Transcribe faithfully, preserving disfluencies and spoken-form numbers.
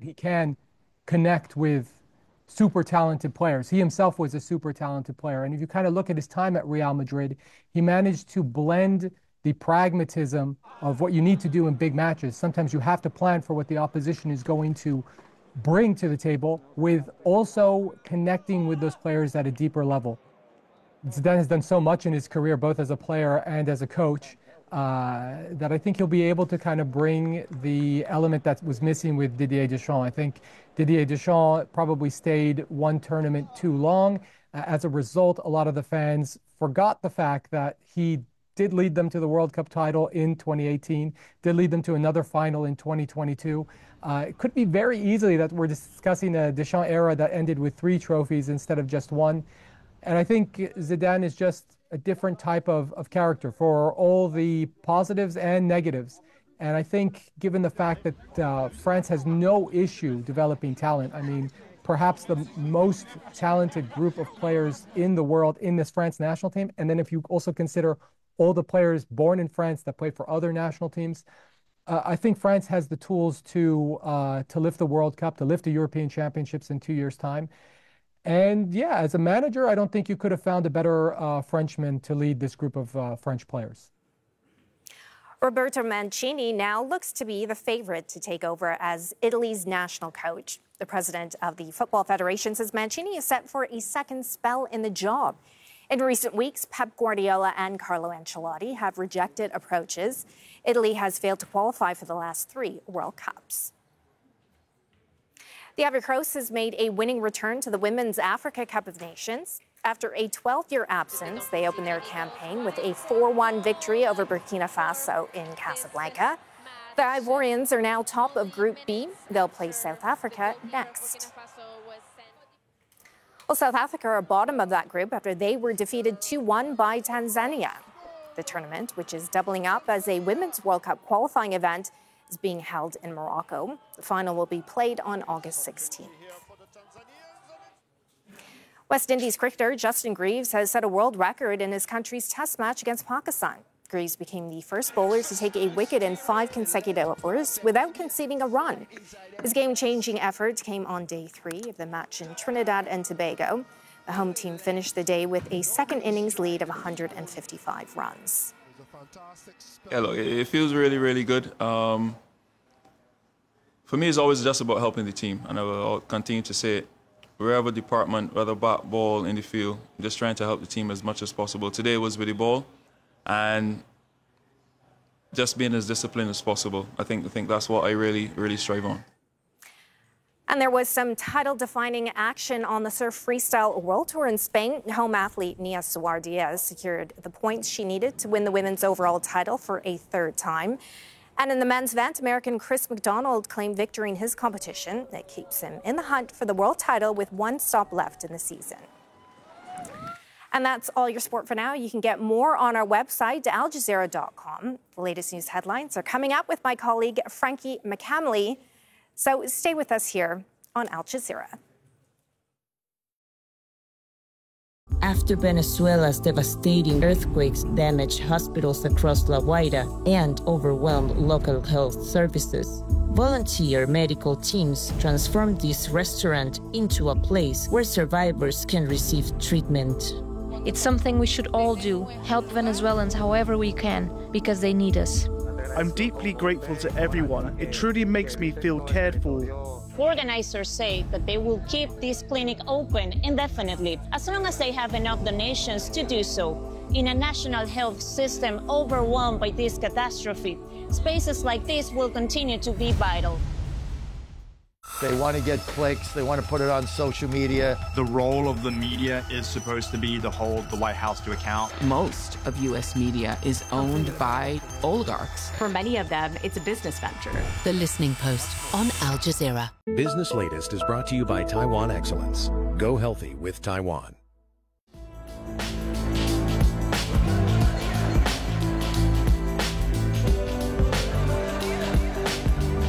He can connect with super talented players. He himself was a super talented player. And if you kind of look at his time at Real Madrid, he managed to blend the pragmatism of what you need to do in big matches. Sometimes you have to plan for what the opposition is going to bring to the table, with also connecting with those players at a deeper level. Zidane has done so much in his career, both as a player and as a coach, uh, that I think he'll be able to kind of bring the element that was missing with Didier Deschamps. I think Didier Deschamps probably stayed one tournament too long. Uh, as a result, a lot of the fans forgot the fact that he did lead them to the World Cup title in twenty eighteen, did lead them to another final in twenty twenty-two. Uh, it could be very easily that we're discussing a Deschamps era that ended with three trophies instead of just one. And I think Zidane is just a different type of, of character for all the positives and negatives. And I think given the fact that uh, France has no issue developing talent, I mean, perhaps the most talented group of players in the world in this France national team. And then if you also consider all the players born in France that play for other national teams, uh, I think France has the tools to uh, to lift the World Cup, to lift the European Championships in two years' time. And yeah, as a manager, I don't think you could have found a better uh, Frenchman to lead this group of uh, French players. Roberto Mancini now looks to be the favorite to take over as Italy's national coach. The president of the Football Federation says Mancini is set for a second spell in the job. In recent weeks, Pep Guardiola and Carlo Ancelotti have rejected approaches. Italy has failed to qualify for the last three World Cups. The Ivory Coast has made a winning return to the Women's Africa Cup of Nations. After a twelve-year absence, they opened their campaign with a four one victory over Burkina Faso in Casablanca. The Ivorians are now top of Group B. They'll play South Africa next. Well, South Africa are bottom of that group after they were defeated two one by Tanzania. The tournament, which is doubling up as a Women's World Cup qualifying event, is being held in Morocco. The final will be played on August sixteenth. West Indies cricketer Justin Greaves has set a world record in his country's test match against Pakistan. Greaves became the first bowler to take a wicket in five consecutive overs without conceding a run. His game-changing effort came on day three of the match in Trinidad and Tobago. The home team finished the day with a second innings lead of one hundred fifty-five runs. Yeah, look, it feels really, really good. Um, for me, it's always just about helping the team, and I will continue to say it. Wherever department, whether bat, ball, in the field, just trying to help the team as much as possible. Today was with the ball, and just being as disciplined as possible. I think I think that's what I really, really strive on. And there was some title-defining action on the Surf Freestyle World Tour in Spain. Home athlete Nia Suar Diaz secured the points she needed to win the women's overall title for a third time. And in the men's event, American Chris McDonald claimed victory in his competition. That keeps him in the hunt for the world title with one stop left in the season. And that's all your sport for now. You can get more on our website, al jazeera dot com. The latest news headlines are coming up with my colleague Frankie McCamley. So stay with us here on Al Jazeera. After Venezuela's devastating earthquakes damaged hospitals across La Guaira and overwhelmed local health services, volunteer medical teams transformed this restaurant into a place where survivors can receive treatment. It's something we should all do, help Venezuelans however we can, because they need us. I'm deeply grateful to everyone. It truly makes me feel cared for. Organizers say that they will keep this clinic open indefinitely as long as they have enough donations to do so. In a national health system overwhelmed by this catastrophe, spaces like this will continue to be vital. They want to get clicks. They want to put it on social media. The role of the media is supposed to be to hold the White House to account. Most of U S media is owned by oligarchs. For many of them, it's a business venture. The Listening Post on Al Jazeera. Business Latest is brought to you by Taiwan Excellence. Go healthy with Taiwan.